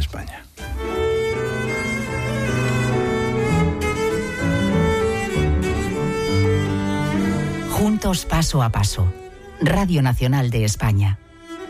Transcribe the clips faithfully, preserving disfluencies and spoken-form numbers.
España. Juntos paso a paso. Radio Nacional de España.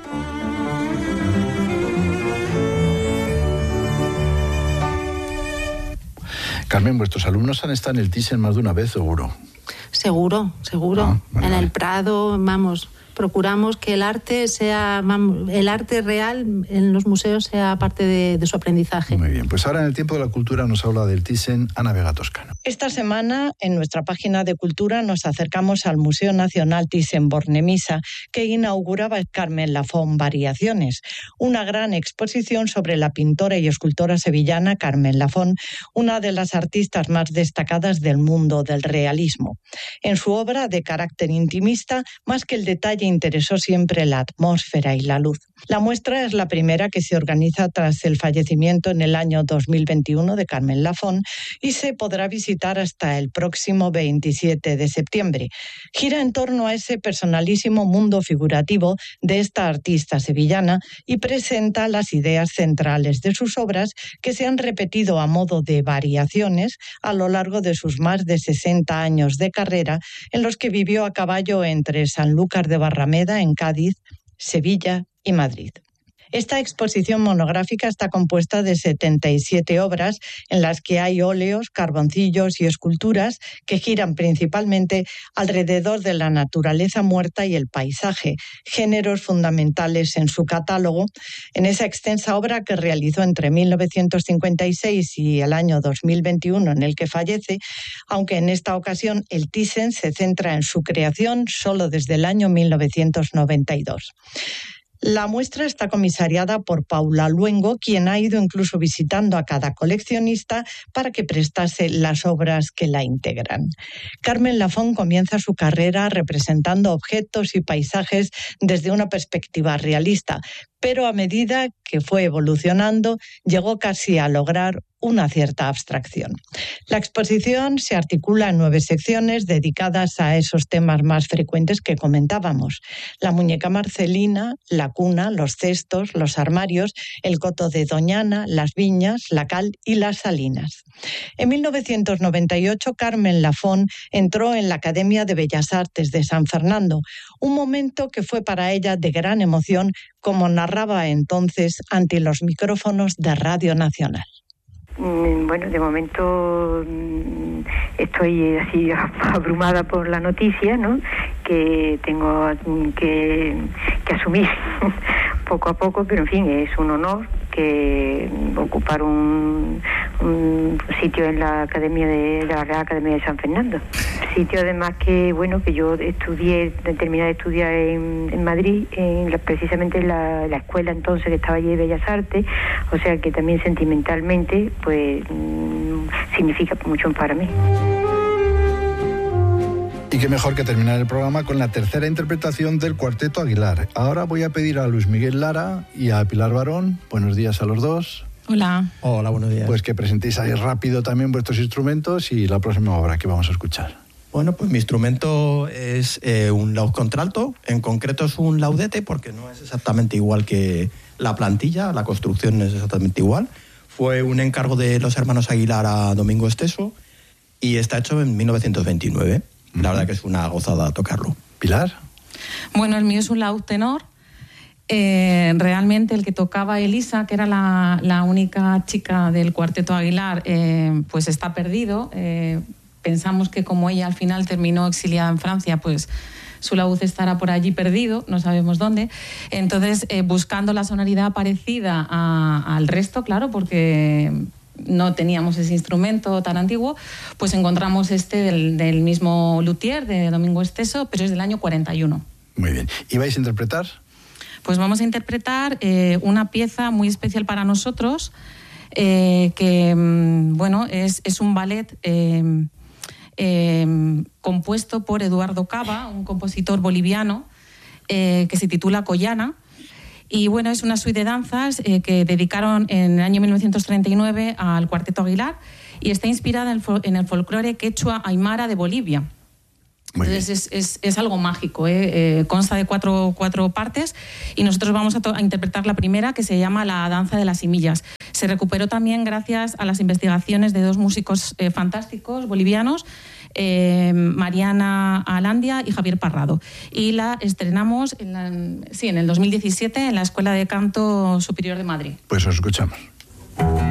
Carmen, vuestros alumnos han estado en el Thyssen más de una vez, seguro. Seguro, seguro. Ah, vale, en vale. el Prado, vamos, procuramos que el arte sea, vamos, el arte real en los museos sea parte de, de su aprendizaje. Muy bien, pues ahora en el tiempo de la cultura nos habla del Thyssen Ana Vega Toscano. Esta semana, en nuestra página de Cultura, nos acercamos al Museo Nacional Thyssen-Bornemisza, que inauguraba Carmen Lafón Variaciones, una gran exposición sobre la pintora y escultora sevillana Carmen Lafón, una de las artistas más destacadas del mundo del realismo. En su obra, de carácter intimista, más que el detalle interesó siempre la atmósfera y la luz. La muestra es la primera que se organiza tras el fallecimiento en el año dos mil veintiuno de Carmen Lafón y se podrá visitar hasta el próximo veintisiete de septiembre. Gira en torno a ese personalísimo mundo figurativo de esta artista sevillana y presenta las ideas centrales de sus obras que se han repetido a modo de variaciones a lo largo de sus más de sesenta años de carrera, en los que vivió a caballo entre Sanlúcar de Barrameda, en Cádiz, Sevilla y Madrid. Esta exposición monográfica está compuesta de setenta y siete obras en las que hay óleos, carboncillos y esculturas que giran principalmente alrededor de la naturaleza muerta y el paisaje, géneros fundamentales en su catálogo. En esa extensa obra que realizó entre mil novecientos cincuenta y seis y el año dos mil veintiuno, en el que fallece, aunque en esta ocasión el Thyssen se centra en su creación solo desde el año mil novecientos noventa y dos. La muestra está comisariada por Paula Luengo, quien ha ido incluso visitando a cada coleccionista para que prestase las obras que la integran. Carmen Lafón comienza su carrera representando objetos y paisajes desde una perspectiva realista, pero a medida que fue evolucionando, llegó casi a lograr una cierta abstracción. La exposición se articula en nueve secciones dedicadas a esos temas más frecuentes que comentábamos: la muñeca Marcelina, la cuna, los cestos, los armarios, el coto de Doñana, las viñas, la cal y las salinas. En mil novecientos noventa y ocho, Carmen Lafón entró en la Academia de Bellas Artes de San Fernando, un momento que fue para ella de gran emoción, como narraba entonces ante los micrófonos de Radio Nacional. Bueno, de momento estoy así abrumada por la noticia, ¿no?, que tengo que, que asumir poco a poco, pero en fin, es un honor que ocupar un, un sitio en la Academia de, de la Real Academia de San Fernando. Sitio además que, bueno, que yo estudié, terminé de estudiar en, en Madrid, en la, precisamente en la, la escuela entonces que estaba allí de Bellas Artes, o sea que también sentimentalmente, pues, mmm, significa mucho para mí. Y qué mejor que terminar el programa con la tercera interpretación del Cuarteto Aguilar. Ahora voy a pedir a Luis Miguel Lara y a Pilar Barón, buenos días a los dos. Hola. Hola, buenos días. Pues que presentéis ahí rápido también vuestros instrumentos y la próxima obra que vamos a escuchar. Bueno, pues mi instrumento es eh, un laúd contralto, en concreto es un laudete porque no es exactamente igual que la plantilla, la construcción no es exactamente igual. Fue un encargo de los hermanos Aguilar a Domingo Esteso y está hecho en mil novecientos veintinueve. La verdad que es una gozada tocarlo. ¿Pilar? Bueno, el mío es un laúd tenor. Eh, realmente el que tocaba Elisa, que era la, la única chica del Cuarteto Aguilar, eh, pues está perdido. Eh, pensamos que como ella al final terminó exiliada en Francia, pues su laúd estará por allí perdido, no sabemos dónde. Entonces, eh, buscando la sonoridad parecida a, al resto, claro, porque no teníamos ese instrumento tan antiguo, pues encontramos este del, del mismo luthier, de Domingo Esteso, pero es del año cuarenta y uno. Muy bien. ¿Y vais a interpretar? Pues vamos a interpretar eh, una pieza muy especial para nosotros, eh, que, bueno, es, es un ballet eh, eh, compuesto por Eduardo Cava, un compositor boliviano, eh, que se titula Collana. Y bueno, es una suite de danzas eh, que dedicaron en el año mil novecientos treinta y nueve al Cuarteto Aguilar y está inspirada en el, fol- en el folclore quechua aymara de Bolivia. Muy Entonces es, es, es algo mágico, ¿eh? Eh, consta de cuatro, cuatro partes y nosotros vamos a, to- a interpretar la primera, que se llama La danza de las semillas. Se recuperó también gracias a las investigaciones de dos músicos eh, fantásticos bolivianos, eh, Mariana Alandia y Javier Parrado. Y la estrenamos en, la, sí, en el dos mil diecisiete en la Escuela de Canto Superior de Madrid. Pues os escuchamos.